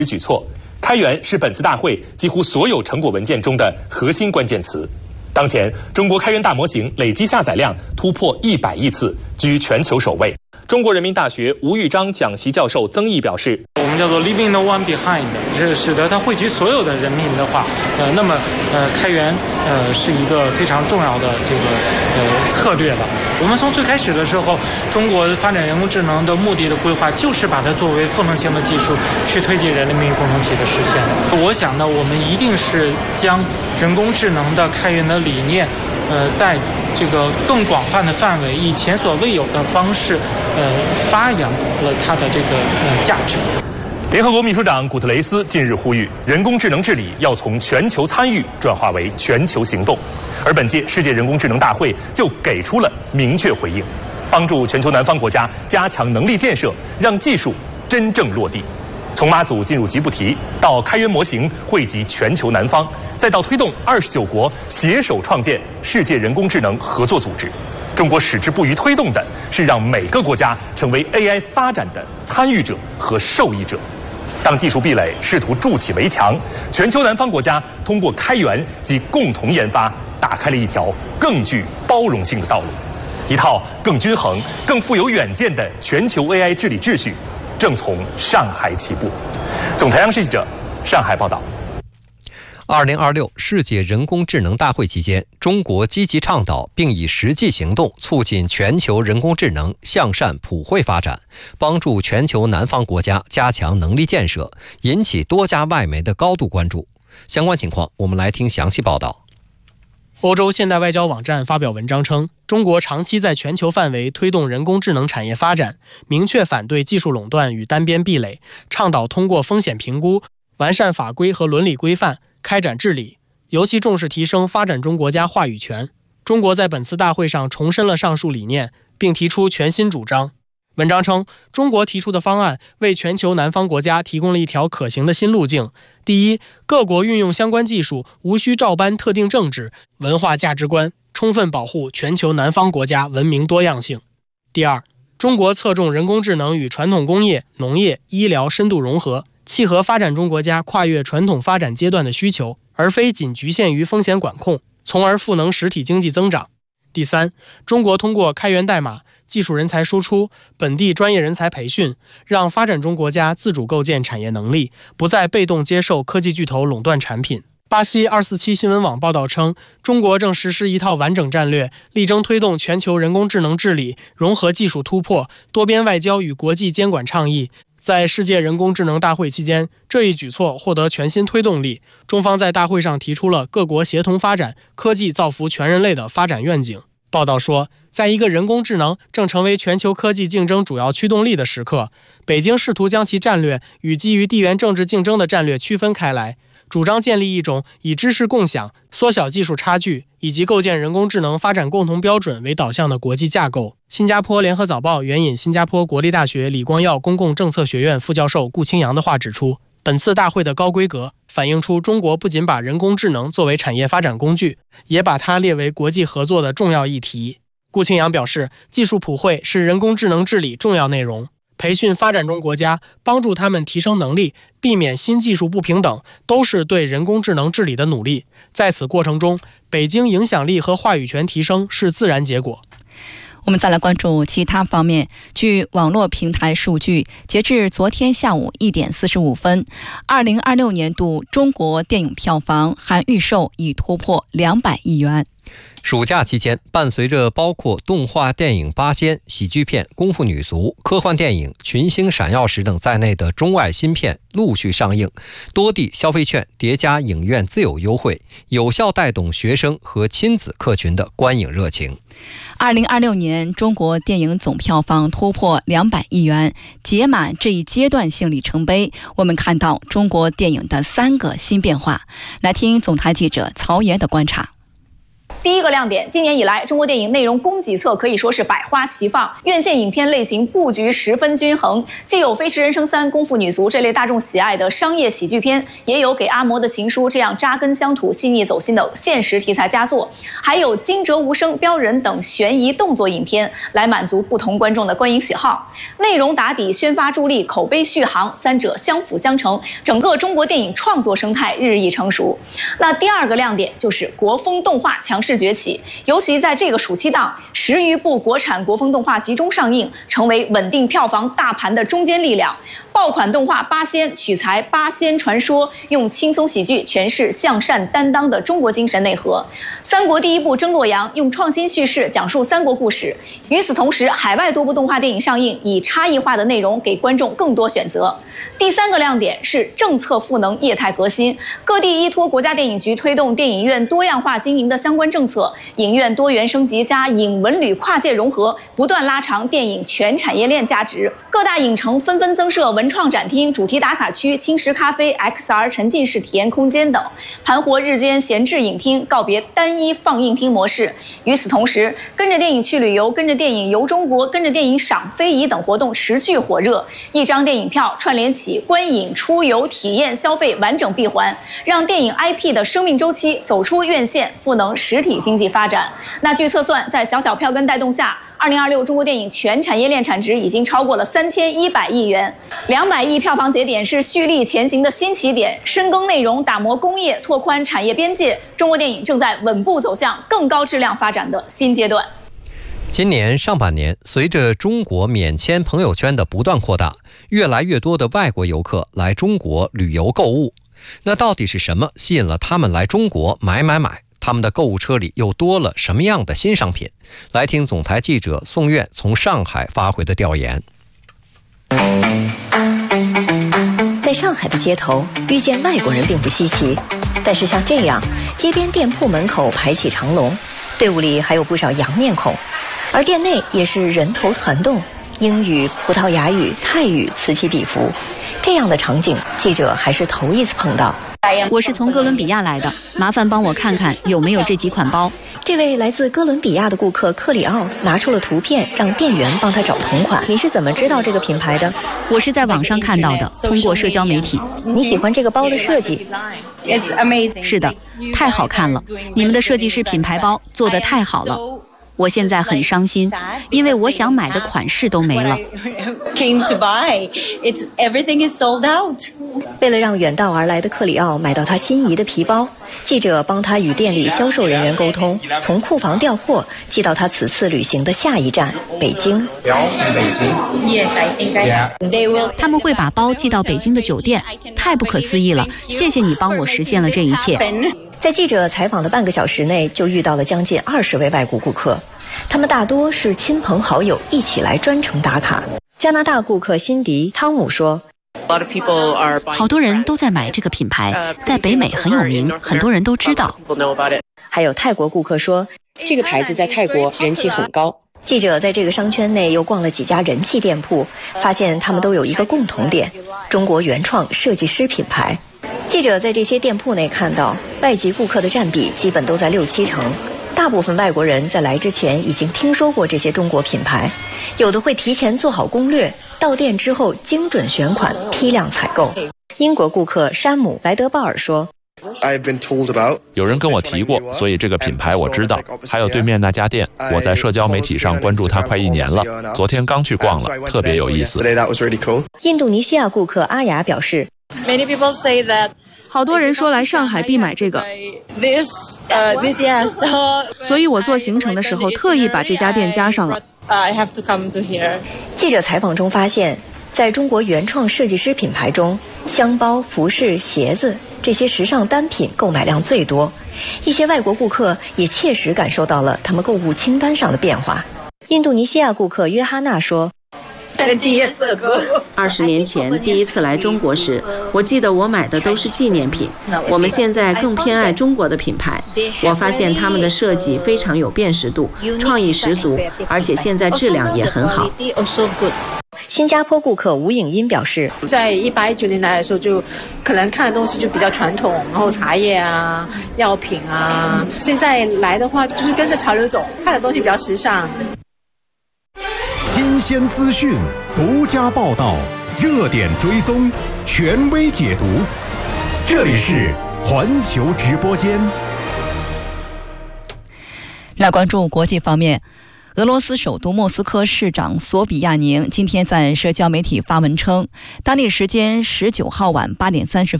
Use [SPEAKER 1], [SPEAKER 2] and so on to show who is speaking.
[SPEAKER 1] 举措。开源是本次大会几乎所有成果文件中的核心关键词。当前，中国开源大模型累计下载量突破100亿次，居全球首位。中国人民大学吴玉章讲席教授曾毅表示，
[SPEAKER 2] 我们叫做 leaving the one behind， 这使得它惠及所有的人民的话，那么开源是一个非常重要的这个策略了。我们从最开始的时候，中国发展人工智能的目的的规划就是把它作为赋能性的技术去推进人类命运共同体的实现。我想呢，我们一定是将人工智能的开源的理念，在这个更广泛的范围，以前所未有的方式，发扬了它的这个价值。
[SPEAKER 1] 联合国秘书长古特雷斯近日呼吁，人工智能治理要从全球参与转化为全球行动，而本届世界人工智能大会就给出了明确回应，帮助全球南方国家加强能力建设，让技术真正落地。从妈祖进入吉布提，到开源模型惠及全球南方，再到推动29国携手创建世界人工智能合作组织，中国矢志不渝推动的是让每个国家成为 AI 发展的参与者和受益者。当技术壁垒试图筑起围墙，全球南方国家通过开源及共同研发，打开了一条更具包容性的道路，一套更均衡、更富有远见的全球 AI 治理秩序正从上海起步。总台央视记者上海报道。
[SPEAKER 3] 2026世界人工智能大会期间，中国积极倡导并以实际行动促进全球人工智能向善普惠发展，帮助全球南方国家加强能力建设，引起多家外媒的高度关注。相关情况，我们来听详细报道。
[SPEAKER 4] 欧洲现代外交网站发表文章称，中国长期在全球范围推动人工智能产业发展，明确反对技术垄断与单边壁垒，倡导通过风险评估、完善法规和伦理规范开展治理，尤其重视提升发展中国家话语权。中国在本次大会上重申了上述理念，并提出全新主张。文章称，中国提出的方案为全球南方国家提供了一条可行的新路径。第一，各国运用相关技术无需照搬特定政治、文化价值观，充分保护全球南方国家文明多样性。第二，中国侧重人工智能与传统工业、农业、医疗深度融合，契合发展中国家跨越传统发展阶段的需求，而非仅局限于风险管控，从而赋能实体经济增长。第三，中国通过开源代码、技术人才输出、本地专业人才培训，让发展中国家自主构建产业能力，不再被动接受科技巨头垄断产品。巴西247新闻网报道称，中国正实施一套完整战略，力争推动全球人工智能治理，融合技术突破、多边外交与国际监管倡议。在世界人工智能大会期间，这一举措获得全新推动力。中方在大会上提出了各国协同发展、科技造福全人类的发展愿景。报道说，在一个人工智能正成为全球科技竞争主要驱动力的时刻，北京试图将其战略与基于地缘政治竞争的战略区分开来，主张建立一种以知识共享、缩小技术差距以及构建人工智能发展共同标准为导向的国际架构。新加坡联合早报援引新加坡国立大学李光耀公共政策学院副教授顾清扬的话指出，本次大会的高规格反映出中国不仅把人工智能作为产业发展工具，也把它列为国际合作的重要议题。顾清扬表示，技术普惠是人工智能治理重要内容，培训发展中国家，帮助他们提升能力，避免新技术不平等，都是对人工智能治理的努力。在此过程中，北京影响力和话语权提升是自然结果。
[SPEAKER 5] 我们再来关注其他方面。据网络平台数据，截至昨天下午1点45分，2026年度中国电影票房含预售已突破200亿元。
[SPEAKER 3] 暑假期间，伴随着包括动画电影《八仙》、喜剧片《功夫女足》、科幻电影《群星闪耀时》等在内的中外新片陆续上映，多地消费券叠加影院自有优惠，有效带动学生和亲子客群的观影热情。
[SPEAKER 5] 2026年中国电影总票房突破200亿元，解码这一阶段性里程碑，我们看到中国电影的3个新变化。来听总台记者曹岩的观察。
[SPEAKER 6] 第一个亮点，今年以来，中国电影内容供给侧可以说是百花齐放，院线影片类型布局十分均衡，既有《飞驰人生3》《功夫女足》这类大众喜爱的商业喜剧片，也有《给阿嬷的情书》这样扎根乡土、细腻走心的现实题材佳作，还有《惊蛰无声》《标人》等悬疑动作影片，来满足不同观众的观影喜好。内容打底，宣发助力，口碑续航，三者相辅相成，整个中国电影创作生态日益成熟。那第二个亮点就是国风动画强势崛起，尤其在这个暑期档，10余部国产国风动画集中上映，成为稳定票房大盘的中坚力量。爆款动画《八仙》取材八仙传说，用轻松喜剧诠释向善担当的中国精神内核。三国第一部《争洛阳》用创新叙事讲述三国故事。与此同时，海外多部动画电影上映，以差异化的内容给观众更多选择。第三个亮点是政策赋能业态革新，各地依托国家电影局推动电影院多样化经营的相关政策，影院多元升级加影文旅跨界融合，不断拉长电影全产业链价值。各大影城纷纷增设文创展厅、主题打卡区、轻食咖啡、XR 沉浸式体验空间等，盘活日间闲置影厅，告别单一放映厅模式。与此同时，跟着电影去旅游、跟着电影游中国、跟着电影赏非遗等活动持续火热，一张电影票串联起观影、出游、体验、消费完整闭环，让电影 IP 的生命周期走出院线，赋能实体经济发展。那据测算，在小小票根带动下，2026中国电影全产业链产值已经超过了3100亿元，200亿票房节点是蓄力前行的新起点，深耕内容，打磨工业，拓宽产业边界，中国电影正在稳步走向更高质量发展的新阶段。
[SPEAKER 3] 今年上半年，随着中国免签朋友圈的不断扩大，越来越多的外国游客来中国旅游购物。那到底是什么吸引了他们来中国买？他们的购物车里又多了什么样的新商品？来听总台记者宋苑从上海发回的调研。
[SPEAKER 7] 在上海的街头遇见外国人并不稀奇，但是像这样，街边店铺门口排起长龙，队伍里还有不少洋面孔，而店内也是人头攒动，英语、葡萄牙语、泰语此起彼伏。这样的场景，记者还是头一次碰到。
[SPEAKER 8] 我是从哥伦比亚来的，麻烦帮我看看有没有这几款包。
[SPEAKER 7] 这位来自哥伦比亚的顾客克里奥拿出了图片，让店员帮他找同款。你是怎么知道这个品牌的？
[SPEAKER 8] 我是在网上看到的，通过社交媒体。
[SPEAKER 7] 你喜欢这个包的设计？
[SPEAKER 8] 是的，太好看了！你们的设计师品牌包做得太好了。我现在很伤心，因为我想买的款式都没了。
[SPEAKER 7] 为了让远道而来的克里奥买到他心仪的皮包，记者帮他与店里销售人员沟通，从库房调货寄到他此次旅行的下一站北京。
[SPEAKER 8] 他们会把包寄到北京的酒店，太不可思议了！谢谢你帮我实现了这一切。
[SPEAKER 7] 在记者采访的半个小时内，就遇到了将近20位外国顾客，他们大多是亲朋好友一起来专程打卡。加拿大顾客辛迪·汤姆说，
[SPEAKER 8] 好多人都在买这个品牌，在北美很有名，很多人都知道。
[SPEAKER 7] 还有泰国顾客说，
[SPEAKER 9] 这个牌子在泰国人气很高。
[SPEAKER 7] 记者在这个商圈内又逛了几家人气店铺，发现他们都有一个共同点：中国原创设计师品牌。记者在这些店铺内看到，外籍顾客的占比基本都在6-7成，大部分外国人在来之前已经听说过这些中国品牌，有的会提前做好攻略，到店之后精准选款，批量采购。英国顾客山姆·莱德鲍尔说，
[SPEAKER 10] 有人跟我提过，所以这个品牌我知道。还有对面那家店，我在社交媒体上关注它快1年了，昨天刚去逛了，特别有意思。
[SPEAKER 7] 印度尼西亚顾客阿雅表示，
[SPEAKER 11] 好多人说来上海必买这个，所以我做行程的时候特意把这家店加上了。
[SPEAKER 7] 记者采访中发现，在中国原创设计师品牌中，箱包、服饰、鞋子这些时尚单品购买量最多，一些外国顾客也切实感受到了他们购物清单上的变化。印度尼西亚顾客约哈娜说
[SPEAKER 12] ，20年前第一次来中国时，我记得我买的都是纪念品。我们现在更偏爱中国的品牌，我发现他们的设计非常有辨识度，创意十足，而且现在质量也很好。
[SPEAKER 7] 新加坡顾客吴颖英表示，
[SPEAKER 13] 在18、19年来的时候，就可能看的东西就比较传统，然后茶叶啊、药品啊。现在来的话，就是跟着潮流走，看的东西比较时尚。
[SPEAKER 14] 新鲜资讯，独家报道，热点追踪，权威解读。这里是环球直播间。
[SPEAKER 5] 来关注国际方面，俄罗斯首都莫斯科市长索比亚宁今天在社交媒体发文称，当地时间19号晚8点30